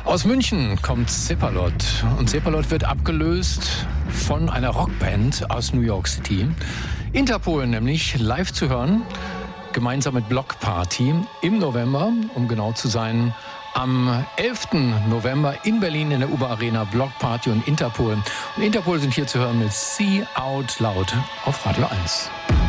Aus München kommt Zeppalot und Zeppalot wird abgelöst von einer Rockband aus New York City. Interpol nämlich live zu hören, gemeinsam mit Block Party im November, um genau zu sein, am 11. November in Berlin in der Uber Arena. Block Party und Interpol. Und Interpol sind hier zu hören mit See Out Loud auf Radio 1.